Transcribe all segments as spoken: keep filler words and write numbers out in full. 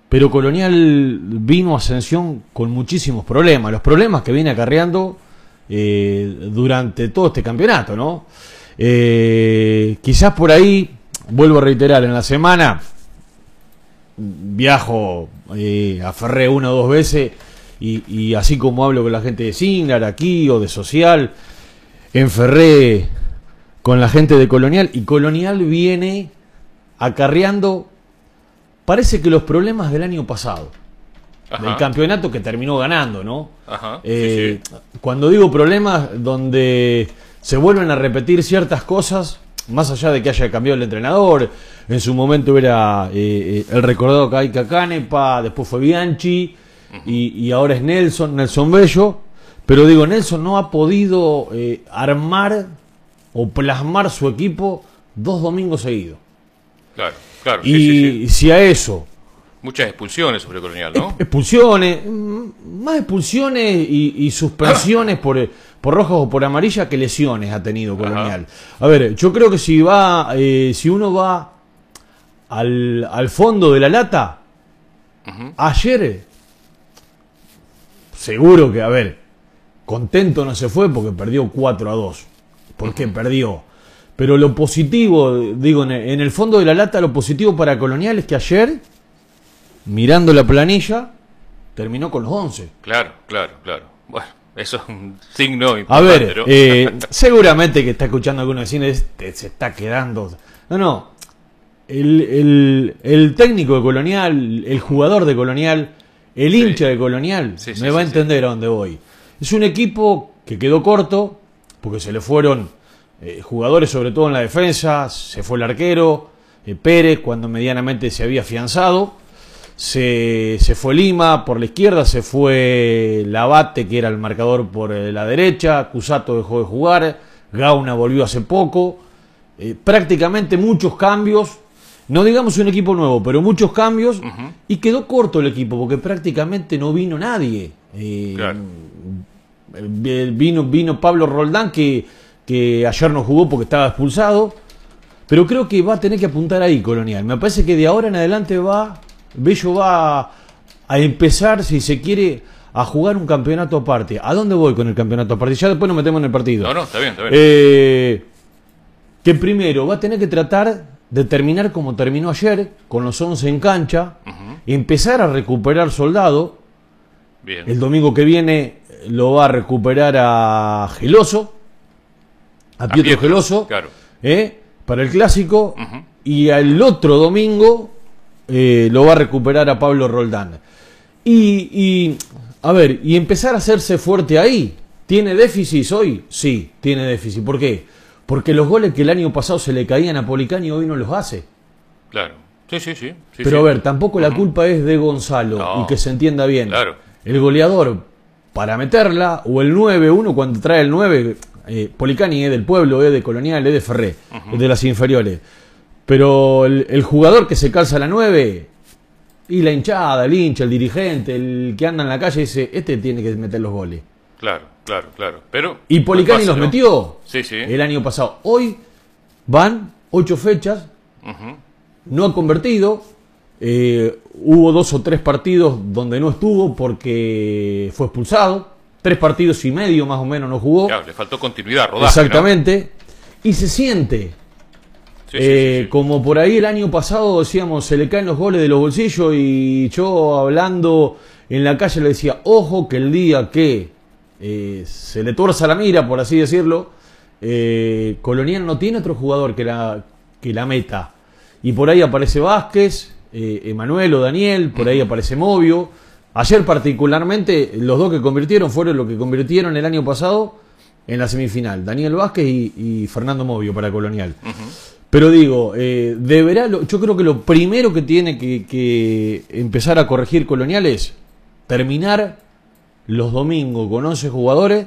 pero Colonial vino a Ascensión con muchísimos problemas, los problemas que viene acarreando eh, durante todo este campeonato, ¿no? Eh, quizás por ahí, vuelvo a reiterar, en la semana viajo eh, a Ferré una o dos veces y, y así como hablo con la gente de Signar aquí o de Social, en Ferré con la gente de Colonial, y Colonial viene acarreando, parece que los problemas del año pasado, ajá, del campeonato que terminó ganando, ¿no? Ajá, eh, sí, sí. Cuando digo problemas, donde se vuelven a repetir ciertas cosas, más allá de que haya cambiado el entrenador, en su momento era eh, el recordado Kaika Canepa, después fue Bianchi, uh-huh, y, y ahora es Nelson, Nelson Bello, pero digo, Nelson no ha podido eh, armar o plasmar su equipo dos domingos seguidos. Claro, claro. Y sí, sí, sí. si a eso... Muchas expulsiones sobre Colonial, ¿no? Expulsiones, más expulsiones y, y suspensiones por, por rojas o por amarillas que lesiones ha tenido Colonial. Ajá. A ver, yo creo que si va, eh, si uno va al, al fondo de la lata, uh-huh, ayer, seguro que, a ver, contento no se fue porque perdió cuatro a dos. ¿Por qué perdió? Pero lo positivo, digo, en el fondo de la lata, lo positivo para Colonial es que ayer, mirando la planilla, terminó con los once. Claro, claro, claro. Bueno, eso es un signo importante, a ver, ¿no? eh, seguramente que está escuchando algunos vecinos, este se está quedando... No, no. El, el, el técnico de Colonial, el jugador de Colonial, el sí, hincha de Colonial, sí, sí, me va sí, a entender sí. a dónde voy. Es un equipo que quedó corto, porque se le fueron eh, jugadores, sobre todo en la defensa, se fue el arquero, eh, Pérez, cuando medianamente se había afianzado, se, se fue Lima por la izquierda, se fue Labate, que era el marcador por eh, la derecha, Cusato dejó de jugar, Gauna volvió hace poco, eh, prácticamente muchos cambios, no digamos un equipo nuevo, pero muchos cambios, uh-huh, y quedó corto el equipo, porque prácticamente no vino nadie. Eh, claro. Vino, vino Pablo Roldán, que, que ayer no jugó porque estaba expulsado, pero creo que va a tener que apuntar ahí Colonial. Me parece que de ahora en adelante va, Bello va a empezar, si se quiere, a jugar un campeonato aparte. ¿A dónde voy con el campeonato aparte? Ya después nos metemos en el partido. No, no, está bien, está bien. Eh, que primero va a tener que tratar de terminar como terminó ayer, con los once en cancha, uh-huh, empezar a recuperar soldado. Bien. El domingo que viene lo va a recuperar a Geloso, a, a Pietro, Pietro Geloso, claro, ¿eh? para el clásico, uh-huh, y al otro domingo eh, lo va a recuperar a Pablo Roldán. Y, y, a ver, y empezar a hacerse fuerte ahí. ¿Tiene déficit hoy? Sí, tiene déficit. ¿Por qué? Porque los goles que el año pasado se le caían a Policani hoy no los hace. Claro, sí, sí, sí. sí Pero sí. a ver, tampoco uh-huh, la culpa es de Gonzalo, no, y que se entienda bien. Claro. El goleador para meterla, o el nueve, uno cuando trae el nueve, eh, Policani es del pueblo, es de Colonial, es de Ferré, uh-huh, es de las inferiores. Pero el, el jugador que se calza la nueve, y la hinchada, el hincha, el dirigente, el que anda en la calle, dice, este tiene que meter los goles. Claro, claro, claro. Pero y Policani los ¿no? metió sí, sí. el año pasado. Hoy van ocho fechas, uh-huh, no ha convertido. Eh, hubo dos o tres partidos donde no estuvo porque fue expulsado, tres partidos y medio más o menos no jugó. Claro, le faltó continuidad, rodaje, exactamente, ¿no? Y se siente sí, eh, sí, sí, sí. como por ahí el año pasado decíamos, se le caen los goles de los bolsillos, y yo hablando en la calle le decía, ojo que el día que eh, se le tuerza la mira, por así decirlo, eh, Colonial no tiene otro jugador que la, que la meta, y por ahí aparece Vázquez, Eh, Emanuel o Daniel, por ahí aparece Movio. Ayer particularmente los dos que convirtieron fueron los que convirtieron el año pasado en la semifinal, Daniel Vázquez y, y Fernando Movio para Colonial. Uh-huh. Pero digo, eh, deberá, lo, yo creo que lo primero que tiene que, que empezar a corregir Colonial es terminar los domingos con once jugadores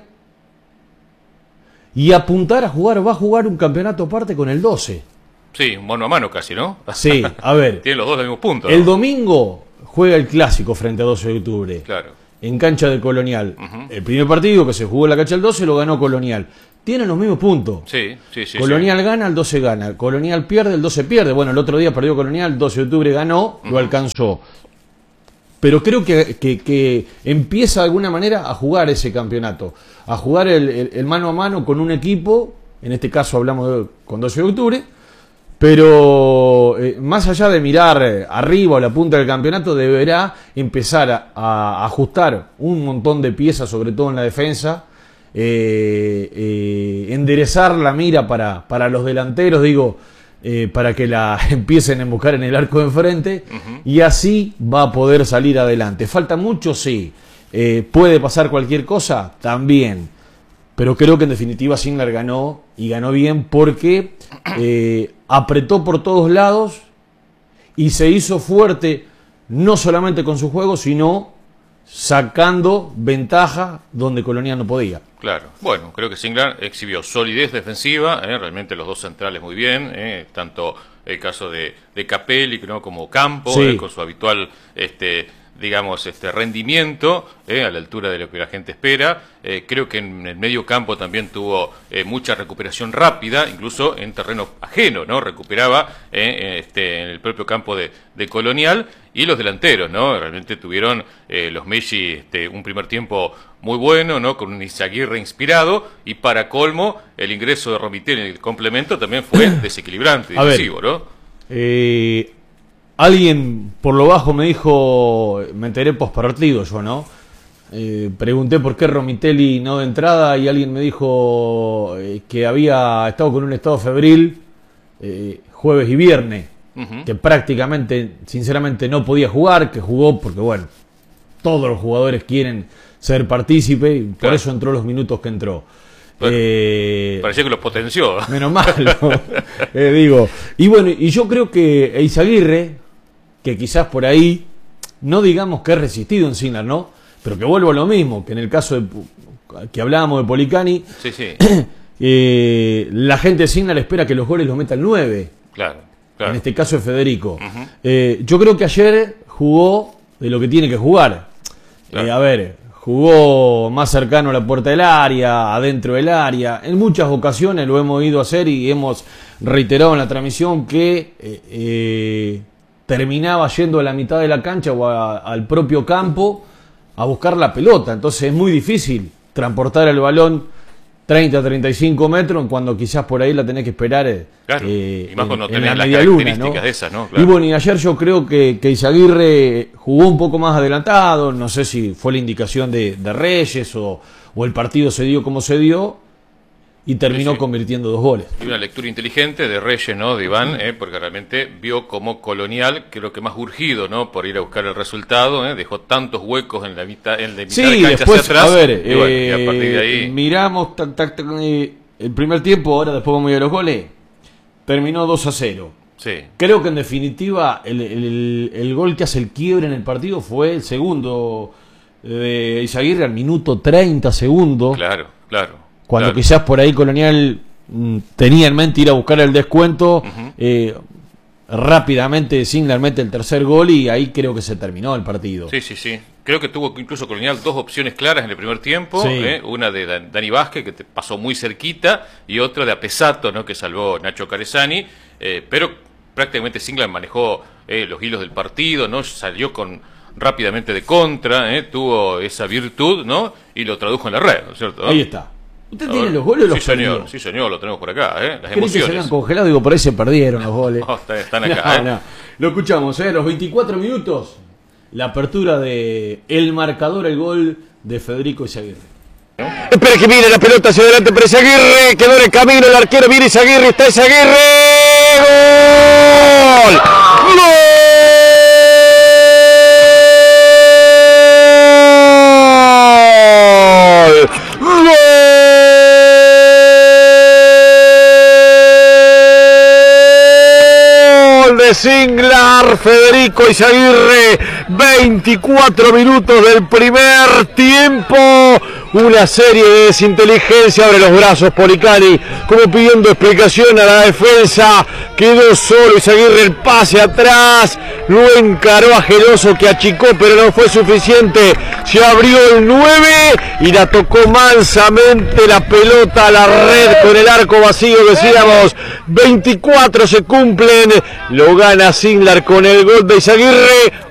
y apuntar a jugar, va a jugar un campeonato aparte con el doce. Sí, mano a mano casi, ¿no? Sí, a ver. Tienen los dos del mismo punto, ¿no? El domingo juega el clásico frente a doce de octubre. Claro. En cancha de Colonial. Uh-huh. El primer partido que se jugó en la cancha del doce lo ganó Colonial. Tienen los mismos puntos. Sí, sí, sí. Colonial sí. gana, el doce gana. Colonial pierde, el doce pierde. Bueno, el otro día perdió Colonial, el doce de octubre ganó, uh-huh, lo alcanzó. pero creo que, que, que empieza de alguna manera a jugar ese campeonato, a jugar el, el, el mano a mano con un equipo, en este caso hablamos de, con doce de octubre, pero eh, más allá de mirar eh, arriba o la punta del campeonato, deberá empezar a, a ajustar un montón de piezas, sobre todo en la defensa, eh, eh, enderezar la mira para, para los delanteros, digo, eh, para que la empiecen a buscar en el arco de enfrente, uh-huh. y así va a poder salir adelante. ¿Falta mucho? Sí. Eh, ¿Puede pasar cualquier cosa? También. Pero creo que en definitiva Signar ganó, y ganó bien porque eh, apretó por todos lados y se hizo fuerte no solamente con su juego, sino sacando ventaja donde Colonial no podía. Claro, bueno, creo que Signar exhibió solidez defensiva, eh, realmente los dos centrales muy bien, eh, tanto el caso de, de Capelli, ¿no?, como Campo, sí. eh, con su habitual este digamos, este rendimiento eh, a la altura de lo que la gente espera. Eh, creo que en el medio campo también tuvo eh, mucha recuperación rápida, incluso en terreno ajeno, ¿no? Recuperaba eh, este, en el propio campo de, de Colonial, y los delanteros, ¿no? Realmente tuvieron eh, los Messi este, un primer tiempo muy bueno, ¿no? Con un Izaguirre inspirado, y para colmo, el ingreso de Romitelli en el complemento también fue desequilibrante, decisivo, ¿no? Eh... Alguien por lo bajo me dijo, me enteré postpartido yo, ¿no? Eh, pregunté por qué Romitelli no de entrada, y alguien me dijo eh, que había estado con un estado febril eh, jueves y viernes, uh-huh. que prácticamente, sinceramente, no podía jugar, que jugó porque, bueno, todos los jugadores quieren ser partícipe, y por claro. eso entró los minutos que entró. Bueno, eh, parecía que los potenció. Menos mal, ¿no? eh, digo. Y bueno, y yo creo que Izaguirre, que quizás por ahí, no digamos que es resistido en Signar, ¿no? Pero que vuelvo a lo mismo, que en el caso de, que hablábamos de Policani, sí, sí. eh, la gente de Signar espera que los goles los meta el nueve. Claro, claro. En este caso es Federico. Uh-huh. eh, yo creo que ayer jugó de lo que tiene que jugar. Claro. Eh, a ver, jugó más cercano a la puerta del área, adentro del área. En muchas ocasiones lo hemos ido a hacer y hemos reiterado en la transmisión que eh, eh, terminaba yendo a la mitad de la cancha o a, al propio campo a buscar la pelota. Entonces es muy difícil transportar el balón treinta a treinta y cinco metros cuando quizás por ahí la tenés que esperar claro. eh, y más cuando en, tenés en la las media luna, características, ¿no? De esas, ¿no? Claro. Y bueno, y ayer yo creo que, que Izaguirre jugó un poco más adelantado, no sé si fue la indicación de, de Reyes o, o el partido se dio como se dio, y terminó sí, sí. convirtiendo dos goles. Y una lectura inteligente de Reyes, ¿no? De Iván, eh, porque realmente vio como Colonial, creo que más urgido, ¿no? Por ir a buscar el resultado, ¿eh? Dejó tantos huecos en la mitad, en la mitad sí, de cancha después, hacia atrás. A ver, y, bueno, eh, y a partir de ahí miramos tac, tac, tac, eh, el primer tiempo, ahora después vamos a ir a los goles. Terminó dos a cero. Sí. Creo que en definitiva el, el, el gol que hace el quiebre en el partido fue el segundo de Izaguirre al minuto treinta segundos. Claro, claro. Cuando claro. quizás por ahí Colonial mmm, tenía en mente ir a buscar el descuento, uh-huh. eh, rápidamente Signar mete el tercer gol y ahí creo que se terminó el partido. Sí, sí, sí. Creo que tuvo incluso Colonial dos opciones claras en el primer tiempo, sí. ¿eh? Una de Dani Vázquez, que te pasó muy cerquita, y otra de Apesato, ¿no?, que salvó Nacho Carezani, eh, pero prácticamente Signar manejó eh, los hilos del partido, ¿no? Salió con rápidamente de contra, ¿eh? Tuvo esa virtud, ¿no? Y lo tradujo en la red, ¿no es cierto? Ahí está. ¿Usted tiene los goles o los sí, señor, perdió? Sí, señor, lo tenemos por acá, ¿eh? Las ¿Crees emociones. que se habían congelado? Digo, por ahí se perdieron los goles. No, están, están acá, no, ¿eh? No. Lo escuchamos, ¿eh? Los veinticuatro minutos, la apertura de el marcador, el gol de Federico Izaguirre. Espera que viene la pelota hacia adelante para Izaguirre, quedó en el camino, el arquero viene Izaguirre, está Izaguirre, ¡gol! ¡Gol! De Signar, Federico Izaguirre, veinticuatro minutos del primer tiempo, una serie de desinteligencia, abre los brazos Policani, como pidiendo explicación a la defensa, quedó solo Izaguirre, el pase atrás, lo encaró a Geloso que achicó pero no fue suficiente, se abrió el nueve y la tocó mansamente la pelota a la red con el arco vacío, decíamos, veinticuatro se cumplen, lo gana Signar con el gol de Izaguirre.